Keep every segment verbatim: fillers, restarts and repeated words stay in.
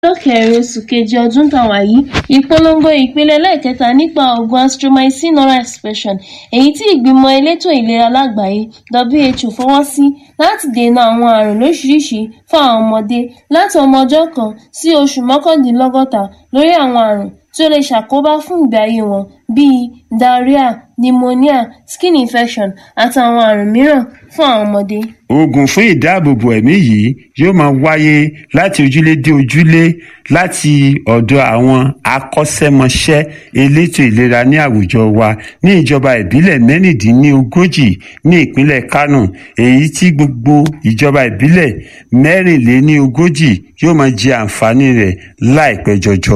Ọjọ́ kẹrin oṣù kejì ọdún táwa yìí, ìpolongo ìpele lẹ́ẹ̀kẹta nípa oògùn Azithromycin oral suspension, èyí tí ìgbìmọ̀ elétò ìlera lágbàáyé W H O fọwọ́ sí láti dènà àwọn àrùn lóríṣiríṣi fún àwọn ọmọdé láti ọmọ ọjọ́ kan sí oṣù mọ́kàndínlọ́gọ́ta lórí àwọn àrùn tí ó lè ṣàkóbá fún ìgbé ayé wọn bíi diarrhea, pneumonia, skin infection àti àwọn àrùn mìíràn fún àwọn ọmọdé. Oògùn fún ìdáàbòbò ẹ̀mí yìí yóò máa wáyé láti ojúlé dé ojúlé láti ọ̀dọ̀ àwọn akọ́ṣẹ́mọṣẹ́ elétò ìlera ní àwùjọ wa ní ìjọba ìbílẹ̀ mẹ́rìndínlógójì ní ìpínlẹ̀ Kánò, èyí tí gbogbo ìjọba ìbílẹ̀ mẹ́rìnléníogójì yóò máa jẹ àǹfààní rẹ̀ láìpẹ́ jọjọ.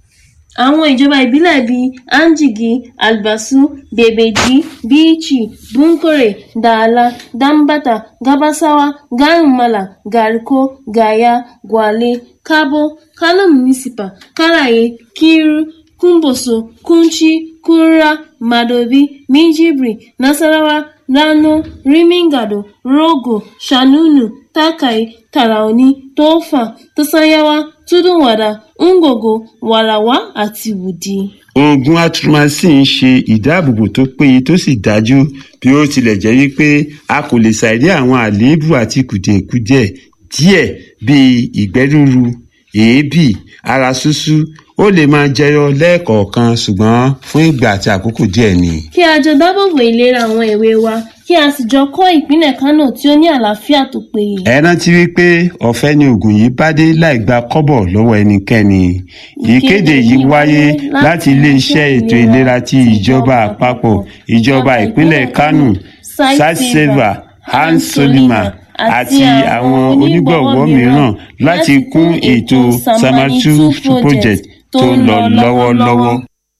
Àwọn ìjọba ìbílẹ̀ bíi Anjigi, Albasu, Bebeji, Bichi, Bunkure, Dala, Dambata, Gabasawa, Garumala, Garko, Gaya, Gwale, Kabo, Kano Municipal, Karaye, Kiru, Kumboso, Kunchi, Kura, Madobi, Minjibri, Nasarawa, Rano, Rimingado, Rogo, Shanunu, Takai, Taraoni, Tofa, Tosanyawa, Tudunwada, Ngogo, Warawa àti Wudi. Oògùn Azithromycin ń ṣe ìdáàbòbò tó péye tó sì dájú bí ó tilẹ̀ jẹ́ wípé a kò lè ṣàìrí àwọn àléébù àti kùdìẹ̀kudiẹ díẹ̀ bíi ìgbẹ́ rúru, èébì, ara ṣúṣú. Ó lè máa jẹyọ lẹ́ẹ̀kọ̀ọ̀kan ṣùgbọ́n fún ìgbà àti àkókò díẹ̀ ni. Kí a jọ dáàbòbò ìlera àwọn èwe wa kí a sì jọ kọ́ ìpínlẹ̀ Kánò tí ó ní àlàáfíà tó péye. Ẹ rántí wípé ọ̀fẹ́ ni oògùn yìí bá dé láì gba kọ́bọ̀ lọ́wọ́ ẹnikẹ́ni. Ìkéde yìí wáyé láti ilé-iṣẹ́ ètò ìlera ti ìjọba àpapọ̀, ìjọba ìpínlẹ̀ Kánò, Sightsaver, Hans Solima àti àwọn onígbọ̀wọ́ mìíràn láti kún ètò Samatu project tó ń lọ lọ́wọ́lọ́wọ́.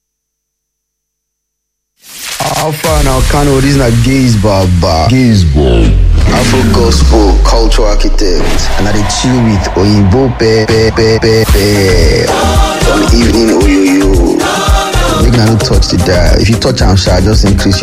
Alpha now Kano, this is not Gaze Baba. Gaze Baba. Afro Gospel Cultural Architect. And I dey chill with Oyinbo Pe Pe Pe Pe Pe. On evening Oyoyo. Make na no touch the dial. If you touch am, sha, just increase